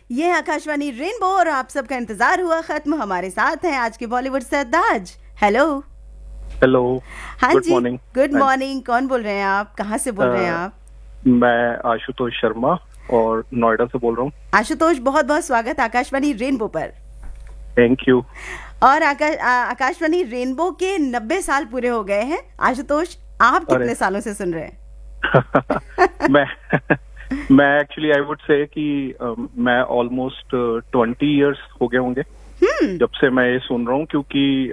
ये आकाशवाणी रेनबो और आप सबका इंतजार हुआ खत्म। हमारे साथ हैं आज के बॉलीवुड सरताज। हेलो। हेलो। हाँ गुड जी, मॉर्निंग। Good morning. कौन बोल रहे हैं आप? कहाँ से बोल रहे हैं आप? मैं आशुतोष शर्मा और नोएडा से बोल रहा हूँ। आशुतोष, बहुत बहुत स्वागत आकाशवाणी रेनबो पर। Thank you. और आकाशवाणी रेनबो के 90 साल पूरे हो गए हैं। आशुतोष, आप कितने सालों से सुन रहे हैं? मैं एक्चुअली आई वुड से कि मैं ऑलमोस्ट 20 इयर्स हो गए होंगे जब से मैं ये सुन रहा हूँ, क्योंकि